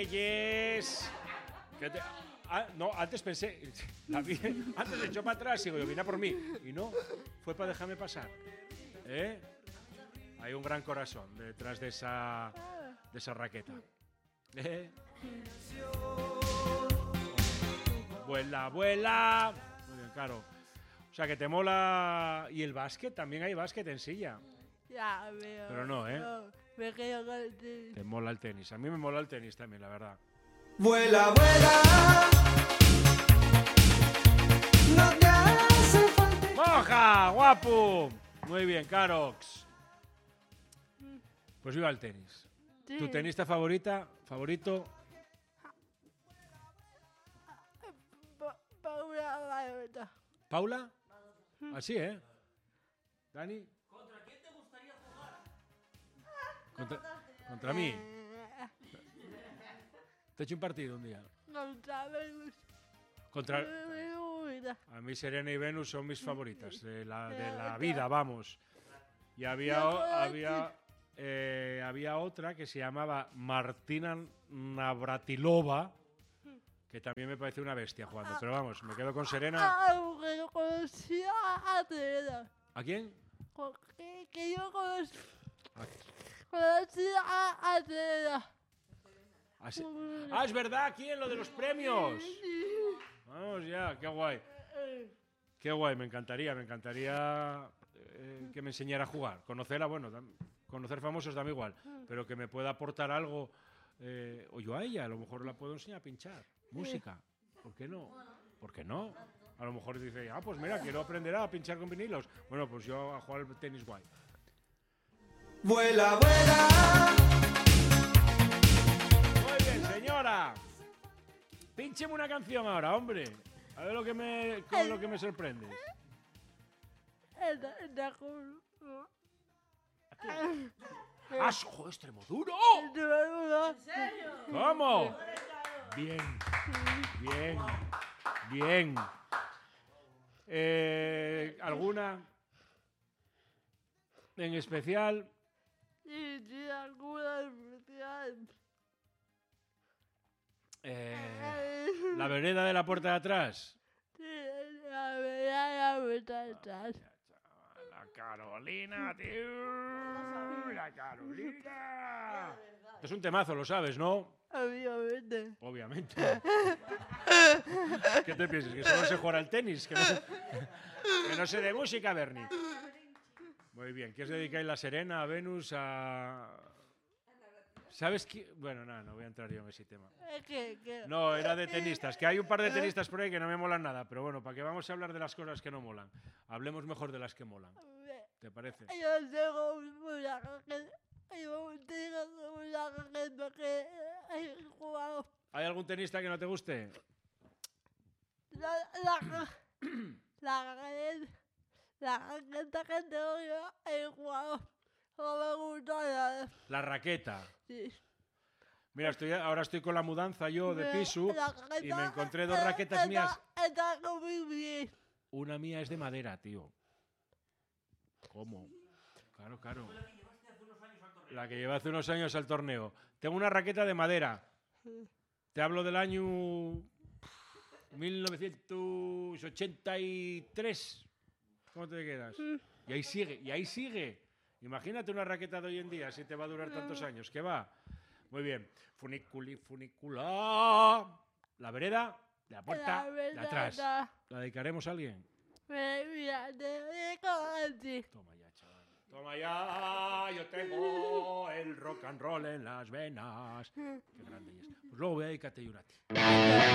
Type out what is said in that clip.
Yes. No, antes pensé, antes le echó para atrás y digo, viene a por mí. Y no, fue para dejarme pasar. Hay un gran corazón detrás de esa raqueta. Vuela, vuela. Muy bien, claro. O sea, que te mola. ¿Y el básquet? También hay básquet en silla. Ya, Pero no, no, me quedo con el tenis. Te mola el tenis. A mí me mola el tenis también, la verdad. Vuela, vuela. No te hace falta. ¡Moja! ¡Guapo! Muy bien, Carox. Pues viva el tenis. Sí. ¿Tu tenista favorito? Paula Gaviota. ¿Paula? Así, ¿eh? ¿Dani? ¿Contra quién te gustaría jugar? Contra mí. Te he hecho un partido un día. Contra Venus. Contra... A mí Serena y Venus son mis favoritas de la vida, vamos. Y había otra que se llamaba Martina Navratilova, que también me parece una bestia jugando. Pero vamos, me quedo con Serena. Conocí a Teresa. ¿A quién? Que yo conocí a Teresa. Es verdad, ¿quién? Lo de los premios. Vamos ya, qué guay. Qué guay, me encantaría que me enseñara a jugar. Conocerla, bueno, conocer famosos dame igual, pero que me pueda aportar algo, o yo a ella, a lo mejor la puedo enseñar a pinchar música. ¿Por qué no? ¿Por qué no? A lo mejor dice, pues mira, quiero aprender a pinchar con vinilos. Bueno, pues yo a jugar al tenis guay. Vuela, vuela. Muy bien, señora. Píncheme una canción ahora, hombre. A ver con lo que me sorprendes. ¡Joder, Extremoduro! ¿En serio? ¿Cómo? Bien. ¿Alguna en especial? Sí, alguna especial. ¿La vereda de la puerta de atrás? Sí, la verdad atrás. La Carolina, tío. La Carolina. Es un temazo, lo sabes, ¿no? Obviamente. ¿Qué te piensas? ¿Que solo sé jugar al tenis? ¿Que no sé de música, Bernie? Muy bien. ¿Qué os dedicáis? ¿La Serena, a Venus, a...? ¿Sabes qué? Bueno, no voy a entrar yo en ese tema. No, era de tenistas. Que hay un par de tenistas por ahí que no me molan nada. Pero bueno, para que vamos a hablar de las cosas que no molan. Hablemos mejor de las que molan. ¿Te parece? Yo tengo una raqueta que he jugado. ¿Hay algún tenista que no te guste? La raqueta que tengo yo he jugado. No me gusta nada. La raqueta. Sí. Mira, ahora estoy con la mudanza yo de piso y me encontré dos raquetas mías. Está muy bien. Una mía es de madera, tío. ¿Cómo? Claro. La que llevé hace unos años al torneo. Tengo una raqueta de madera. Te hablo del año 1983. ¿Cómo te quedas? Y ahí sigue. Imagínate una raqueta de hoy en día, si te va a durar tantos años. ¿Qué va? Muy bien. Funicula. La vereda de la puerta de atrás. ¿La dedicaremos a alguien? Mira, te digo así. Toma ya, chaval. Toma ya, yo tengo el rock and roll en las venas. Qué grande es. Pues luego voy a dedicarte yo a ti.